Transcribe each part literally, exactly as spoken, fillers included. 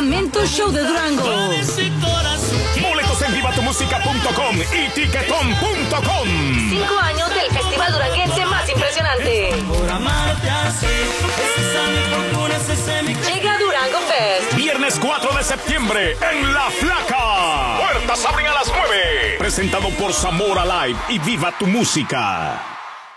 Lamento Show de Durango. Boletos en viva tu música punto com y tiquetón punto com. Cinco años del festival duranguense más impresionante. Llega Durango Fest. Viernes cuatro de septiembre en La Flaca. Puertas abren a las nueve. Presentado por Zamora Live y Viva tu Música.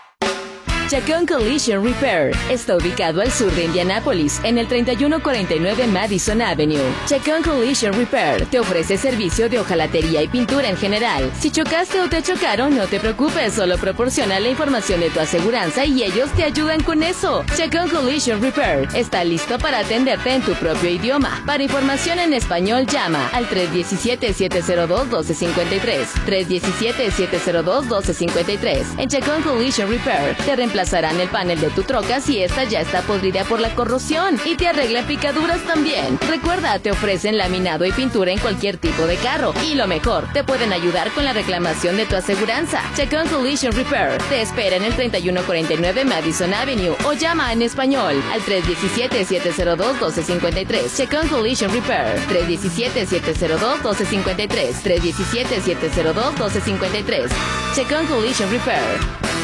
Chacón Collision Repair está ubicado al sur de Indianápolis, en el treinta y uno cuarenta y nueve Madison Avenue. Chacón Collision Repair te ofrece servicio de hojalatería y pintura en general. Si chocaste o te chocaron, no te preocupes, solo proporciona la información de tu aseguranza y ellos te ayudan con eso. Chacón Collision Repair está listo para atenderte en tu propio idioma. Para información en español, llama al tres uno siete, siete cero dos, uno dos cinco tres, tres uno siete, siete cero dos, uno dos cinco tres. En Chacón Collision Repair te reemplazarán el panel de tu troca si esta ya está podrida por la corrosión y te arreglan picaduras también. Recuerda, te ofrecen laminado y pintura en cualquier tipo de carro y lo mejor, te pueden ayudar con la reclamación de tu aseguranza. Chacón Collision Repair te espera en el treinta y uno cuarenta y nueve Madison Avenue o llama en español al tres uno siete, siete cero dos, uno dos cinco tres. Chacón Collision Repair tres uno siete, siete cero dos, uno dos cinco tres, tres uno siete, siete cero dos, uno dos cinco tres. Chacón Collision Repair.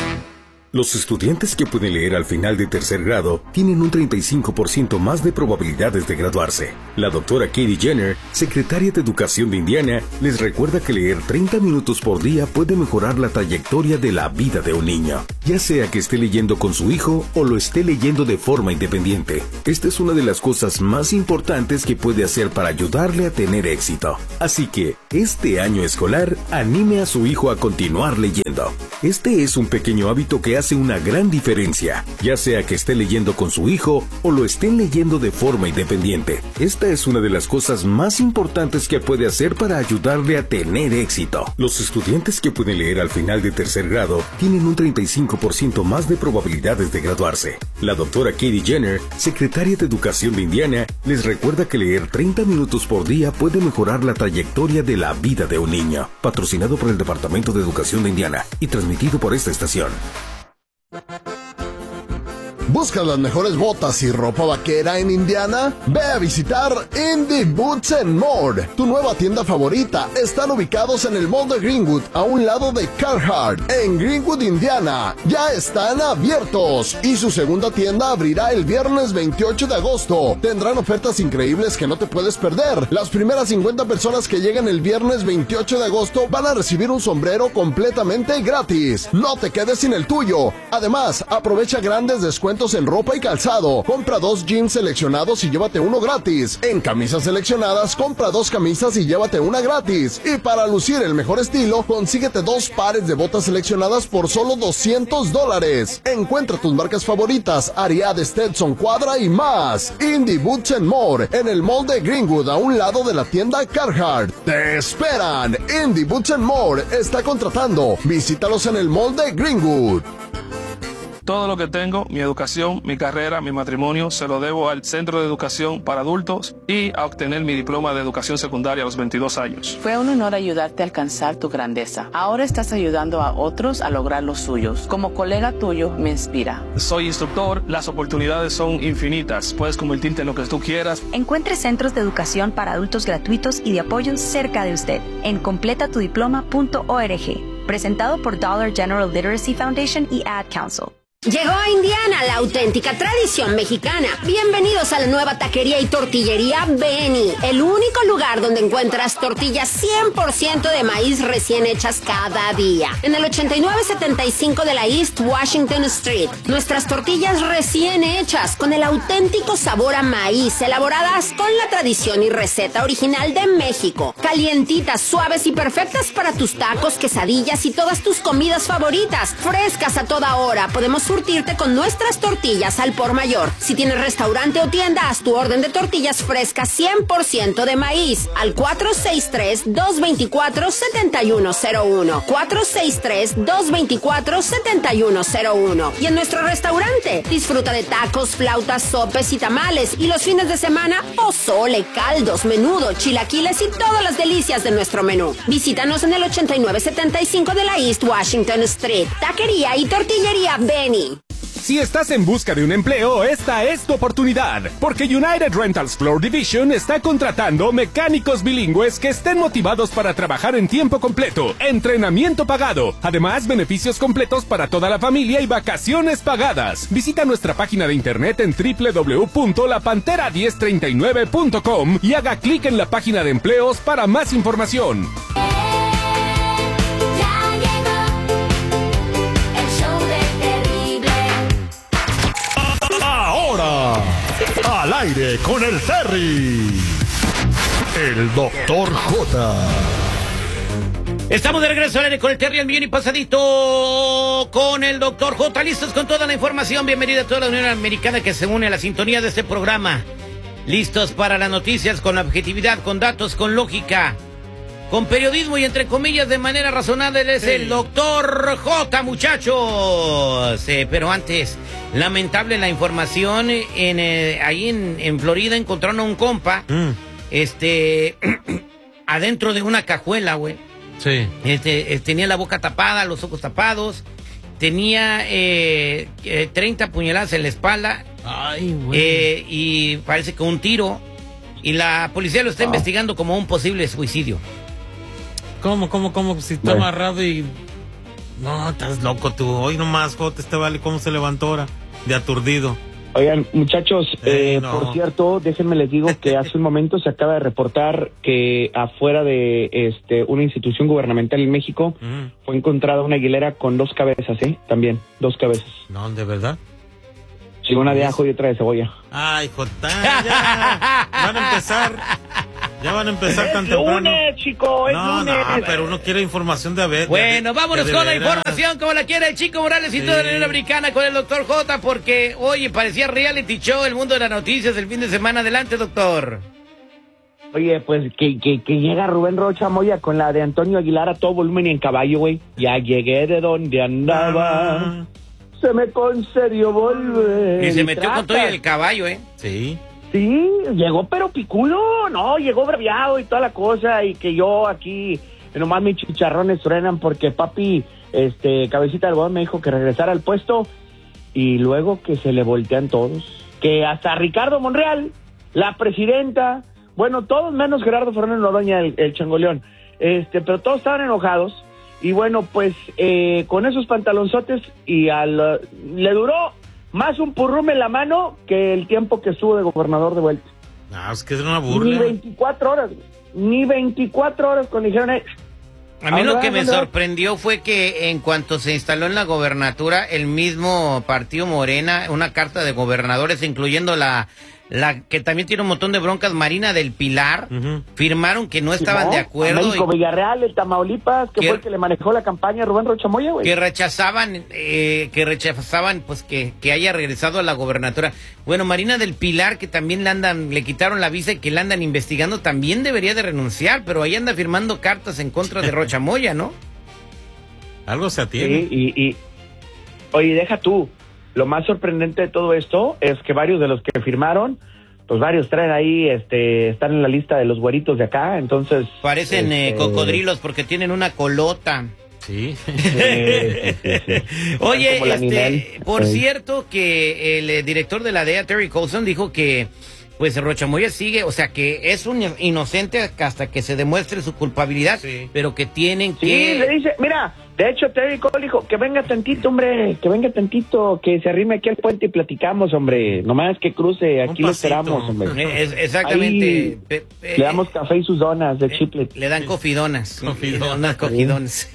Los estudiantes que pueden leer al final de tercer grado tienen un treinta y cinco por ciento más de probabilidades de graduarse. La doctora Katie Jenner, secretaria de Educación de Indiana, les recuerda que leer treinta minutos por día puede mejorar la trayectoria de la vida de un niño, ya sea que esté leyendo con su hijo o lo esté leyendo de forma independiente. Esta es una de las cosas más importantes que puede hacer para ayudarle a tener éxito. Así que, este año escolar, anime a su hijo a continuar leyendo. Este es un pequeño hábito que hace una gran diferencia, ya sea que esté leyendo con su hijo o lo estén leyendo de forma independiente. Esta es una de las cosas más importantes que puede hacer para ayudarle a tener éxito. Los estudiantes que pueden leer al final de tercer grado tienen un treinta y cinco por ciento más de probabilidades de graduarse. La doctora Katie Jenner, secretaria de Educación de Indiana, les recuerda que leer treinta minutos por día puede mejorar la trayectoria de la vida de un niño. Patrocinado por el Departamento de Educación de Indiana y transmitido por esta estación. ¿Buscas las mejores botas y ropa vaquera en Indiana? Ve a visitar Indie Boots and More, tu nueva tienda favorita. Están ubicados en el Mall de Greenwood, a un lado de Carhartt, en Greenwood, Indiana. Ya están abiertos y su segunda tienda abrirá el viernes veintiocho de agosto. Tendrán ofertas increíbles que no te puedes perder. Las primeras cincuenta personas que lleguen el viernes veintiocho de agosto van a recibir un sombrero completamente gratis. No te quedes sin el tuyo. Además, aprovecha grandes descuentos en ropa y calzado. Compra dos jeans seleccionados y llévate uno gratis. En camisas seleccionadas, compra dos camisas y llévate una gratis. Y para lucir el mejor estilo, consíguete dos pares de botas seleccionadas por solo doscientos dólares. Encuentra tus marcas favoritas, Ariat, Stetson, Quadra y más. Indie Boots and More, en el Mall de Greenwood, a un lado de la tienda Carhartt. ¡Te esperan! Indie Boots and More está contratando. Visítalos en el Mall de Greenwood. Todo lo que tengo, mi educación, mi carrera, mi matrimonio, se lo debo al Centro de Educación para Adultos y a obtener mi diploma de educación secundaria a los veintidós años. Fue un honor ayudarte a alcanzar tu grandeza. Ahora estás ayudando a otros a lograr los suyos. Como colega tuyo, me inspira. Soy instructor, las oportunidades son infinitas. Puedes convertirte en lo que tú quieras. Encuentre centros de educación para adultos gratuitos y de apoyo cerca de usted en completa tu diploma punto org. Presentado por Dollar General Literacy Foundation y Ad Council. Llegó a Indiana la auténtica tradición mexicana. Bienvenidos a la nueva taquería y tortillería Benny, el único lugar donde encuentras tortillas cien por ciento de maíz recién hechas cada día. En el ochenta y nueve setenta y cinco de la East Washington Street, nuestras tortillas recién hechas con el auténtico sabor a maíz, elaboradas con la tradición y receta original de México. Calientitas, suaves y perfectas para tus tacos, quesadillas y todas tus comidas favoritas. Frescas a toda hora. Podemos surtirte con nuestras tortillas al por mayor. Si tienes restaurante o tienda, haz tu orden de tortillas frescas cien por ciento de maíz al cuatro seis tres, dos dos cuatro, siete uno cero uno. cuatro seis tres, dos dos cuatro, siete uno cero uno. Y en nuestro restaurante, disfruta de tacos, flautas, sopes y tamales. Y los fines de semana, pozole, caldos, menudo, chilaquiles y todas las delicias de nuestro menú. Visítanos en el ochenta y nueve setenta y cinco de la East Washington Street. Taquería y tortillería Benny. Si estás en busca de un empleo, esta es tu oportunidad, porque United Rentals Floor Division está contratando mecánicos bilingües que estén motivados para trabajar en tiempo completo, entrenamiento pagado, además beneficios completos para toda la familia y vacaciones pagadas. Visita nuestra página de internet en doble u doble u doble u punto la pantera diez treinta y nueve punto com y haga clic en la página de empleos para más información. Ahora, al aire con el Terry, el doctor J. Estamos de regreso al aire con el Terry al millón y pasadito con el doctor J. Listos con toda la información. Bienvenida a toda la Unión Americana que se une a la sintonía de este programa. Listos para las noticias con objetividad, con datos, con lógica, con periodismo y entre comillas de manera razonable. Él es sí. el doctor J, muchachos. Eh, pero antes, lamentable la información. En, eh, ahí en, en Florida encontraron a un compa mm. este adentro de una cajuela, güey. Sí. Este, eh, tenía la boca tapada, los ojos tapados. Tenía eh, eh, treinta puñaladas en la espalda. Ay, güey. Eh, y parece que un tiro. Y la policía lo está ah. investigando como un posible suicidio. ¿Cómo, cómo, cómo? Si está bueno. amarrado y... No, estás loco tú. Hoy nomás, Jota, este vale cómo se levantó ahora. De aturdido. Oigan, muchachos, eh, eh, no. por cierto, déjenme les digo que hace un momento se acaba de reportar que afuera de este una institución gubernamental en México mm. fue encontrada una aguilera con dos cabezas, ¿eh? También, dos cabezas. No, ¿de verdad? Sí, una de ajo y otra de cebolla. Ay, Jota, ya van a empezar. Ya van a empezar es tan temprano. Lunes, chico, es no, lunes. No, pero uno quiere información de a ver. Bueno, de, vámonos de con veras. la información como la quiere el Chico Morales y sí. toda la Unión Americana con el doctor J, porque, oye, parecía reality show el mundo de las noticias el fin de semana. Adelante, doctor. Oye, pues que, que, que llega Rubén Rocha Moya con la de Antonio Aguilar a todo volumen y en caballo, güey. Ya llegué de donde andaba. Ah. Se me concedió volver. Y se metió Trata. con todo y el caballo, ¿eh? Sí. Sí, llegó pero picudo, no, llegó braviado y toda la cosa, y que yo aquí, nomás mis chicharrones truenan porque papi, este, cabecita de algodón me dijo que regresara al puesto, y luego que se le voltean todos, que hasta Ricardo Monreal, la presidenta, bueno, todos menos Gerardo Fernández Noroña, el, el changoleón, este, pero todos estaban enojados, y bueno, pues, eh, con esos pantalonzotes, y al, le duró más un purrume en la mano que el tiempo que estuvo de gobernador de vuelta. No, es que es una burla. Ni veinticuatro horas, ni veinticuatro horas cuando dijeron... Eh, a mí lo que me sorprendió fue que en cuanto se instaló en la gobernatura, el mismo partido Morena, una carta de gobernadores, incluyendo la... la que también tiene un montón de broncas, Marina del Pilar, uh-huh. firmaron que no estaban sí, no, de acuerdo. México, y, Villarreal, el Tamaulipas, que, que fue el que le manejó la campaña a Rubén Rocha Moya, güey. Que rechazaban, eh, que rechazaban, pues, que, que haya regresado a la gobernatura. Bueno, Marina del Pilar, que también le andan, le quitaron la visa y que la andan investigando, también debería de renunciar, pero ahí anda firmando cartas en contra de Rocha Moya, ¿no? Algo se atiene. Sí, y, y, oye, deja tú. Lo más sorprendente de todo esto es que varios de los que firmaron, pues varios traen ahí, este, están en la lista de los güeritos de acá, entonces... Parecen este... eh, cocodrilos porque tienen una colota. Sí. sí, sí, sí. Oye, este, por sí. cierto que el eh, director de la D E A, Terry Colson, dijo que pues Rocha Moya sigue, o sea que es un inocente hasta que se demuestre su culpabilidad, sí. pero que tienen sí, que... Sí, le dice, mira... De hecho, Terry Cole dijo, que venga tantito, hombre, que venga tantito, que se arrime aquí al puente y platicamos, hombre. Nomás que cruce, aquí lo esperamos, hombre. Es, exactamente. Pe, pe, le damos café y sus donas de chiclet. Le dan cofidonas. Cofidonas, cofidones.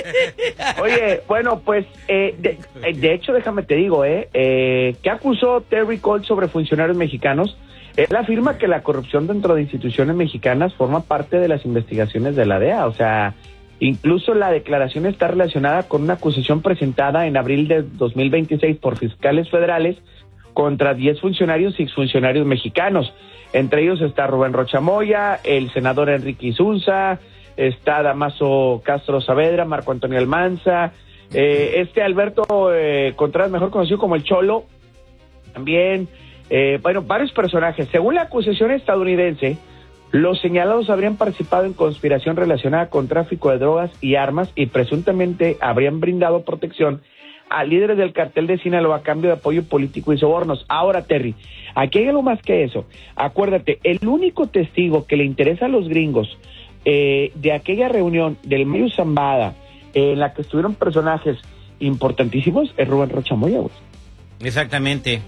Oye, bueno, pues, eh, de, de hecho, déjame te digo, eh, eh, ¿qué acusó Terry Cole sobre funcionarios mexicanos? Él afirma que la corrupción dentro de instituciones mexicanas forma parte de las investigaciones de la D E A, o sea... Incluso la declaración está relacionada con una acusación presentada en abril de dos mil veintiséis por fiscales federales contra diez funcionarios y exfuncionarios mexicanos. Entre ellos está Rubén Rocha Moya, el senador Enrique Isunza, está Damaso Castro Saavedra, Marco Antonio Almanza, eh, este Alberto eh, Contreras, mejor conocido como el Cholo, también, eh, bueno, varios personajes. Según la acusación estadounidense, los señalados habrían participado en conspiración relacionada con tráfico de drogas y armas y presuntamente habrían brindado protección a líderes del cartel de Sinaloa a cambio de apoyo político y sobornos. Ahora, Terry, aquí hay algo más que eso. Acuérdate, el único testigo que le interesa a los gringos eh, de aquella reunión del Mayo Zambada, eh, en la que estuvieron personajes importantísimos, es Rubén Rocha Moya, güey. Exactamente.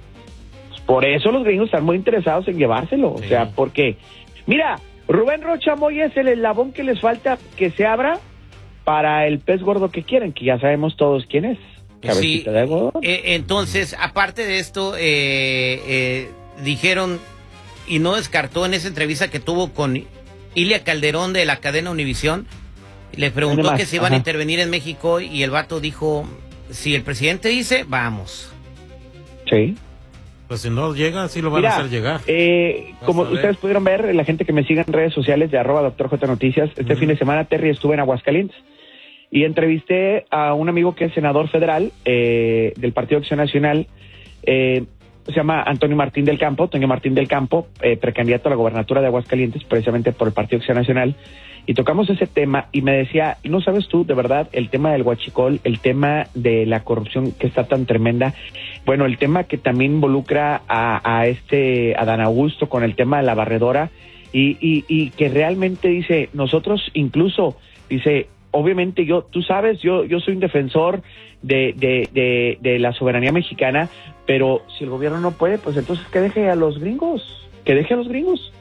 Por eso los gringos están muy interesados en llevárselo. Sí. O sea, porque, mira, Rubén Rocha Moya es el eslabón que les falta que se abra para el pez gordo que quieren, que ya sabemos todos quién es. Sí, de eh, entonces, aparte de esto, eh, eh, dijeron, y no descartó en esa entrevista que tuvo con Ilia Calderón de la cadena Univisión, le preguntó que si iban Ajá. a intervenir en México y el vato dijo, si el presidente dice, vamos. Sí. Pues si no llega, sí lo van Mira, a hacer llegar. Eh, como ustedes pudieron ver, la gente que me sigue en redes sociales de arroba doctor J Noticias, este uh-huh. fin de semana, Terry, estuve en Aguascalientes y entrevisté a un amigo que es senador federal eh, del Partido Acción Nacional, eh, se llama Antonio Martín del Campo, Antonio Martín del Campo, eh, precandidato a la gobernatura de Aguascalientes, precisamente por el Partido Acción Nacional, y tocamos ese tema y me decía, no sabes tú, de verdad, el tema del huachicol, el tema de la corrupción que está tan tremenda, bueno, el tema que también involucra a, a este Adán Augusto con el tema de la barredora y, y, y que realmente dice, nosotros incluso, dice, obviamente yo, tú sabes, yo, yo soy un defensor de, de, de, de la soberanía mexicana, pero si el gobierno no puede, pues entonces que deje a los gringos, que deje a los gringos.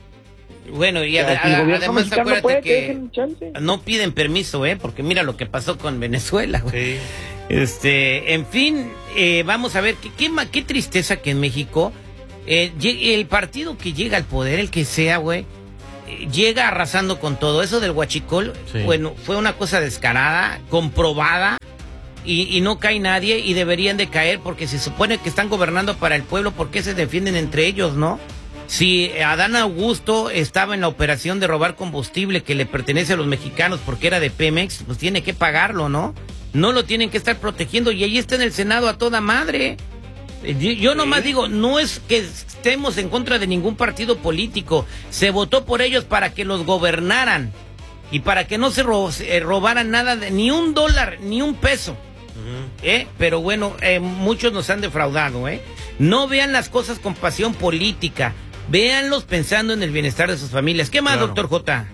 Bueno, y ad, ad, además acuérdate puede, que, que no piden permiso, ¿eh? Porque mira lo que pasó con Venezuela, güey. Sí. Este, en fin, eh, vamos a ver, qué, qué, qué tristeza que en México eh, el partido que llega al poder, el que sea, güey, eh, llega arrasando con todo. Eso del huachicol, sí. bueno, fue una cosa descarada, comprobada, y, y no cae nadie, y deberían de caer, porque se supone que están gobernando para el pueblo, ¿por qué se defienden entre ellos, no? Si Adán Augusto estaba en la operación de robar combustible que le pertenece a los mexicanos porque era de Pemex, pues tiene que pagarlo, ¿no? No lo tienen que estar protegiendo y ahí está en el Senado a toda madre. Yo nomás digo, no es que estemos en contra de ningún partido político, se votó por ellos para que los gobernaran y para que no se ro- eh, robaran nada, de, ni un dólar, ni un peso. Uh-huh. ¿Eh? Pero bueno, eh, muchos nos han defraudado, ¿eh? No vean las cosas con pasión política. Véanlos pensando en el bienestar de sus familias. ¿Qué más, claro. doctor J?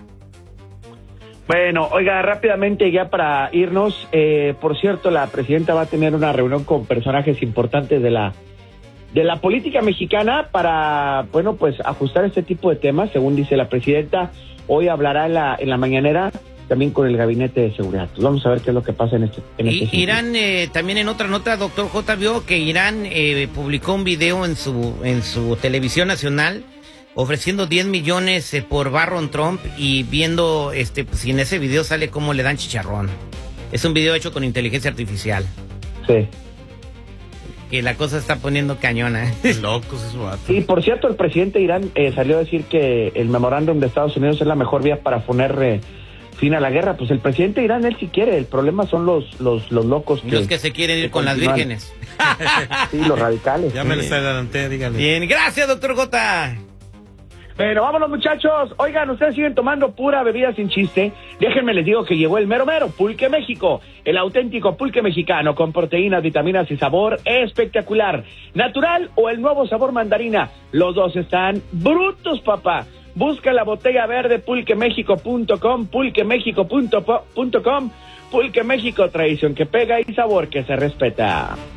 Bueno, oiga, rápidamente ya para irnos, eh, por cierto, la presidenta va a tener una reunión con personajes importantes de la de la política mexicana para, bueno, pues ajustar este tipo de temas, según dice la presidenta. Hoy hablará en la, en la mañanera también con el gabinete de seguridad. Pues vamos a ver qué es lo que pasa en este en y, este Irán, eh, también en otra nota, doctor J, vio que Irán eh, publicó un video en su en su televisión nacional ofreciendo diez millones eh, por Barron Trump y viendo, este pues, si en ese video sale cómo le dan chicharrón. Es un video hecho con inteligencia artificial. Sí. Que la cosa está poniendo cañona. Locos esos vatos. Y por cierto, el presidente de Irán eh, salió a decir que el memorándum de Estados Unidos es la mejor vía para poner eh, fin a la guerra. Pues el presidente de Irán, él sí quiere, el problema son los los, los locos que, los que se quieren ir con continúan. Las vírgenes. Sí, los radicales. Ya me les adelanté, dígale. Bien, gracias, doctor J. Bueno, vámonos, muchachos. Oigan, ustedes siguen tomando pura bebida sin chiste. Déjenme les digo que llegó el mero mero, Pulque México, el auténtico pulque mexicano con proteínas, vitaminas y sabor espectacular. Natural o el nuevo sabor mandarina, los dos están brutos, papá. Busca la botella verde pulque méxico punto com, pulque méxico punto com, Pulque México, tradición que pega y sabor que se respeta.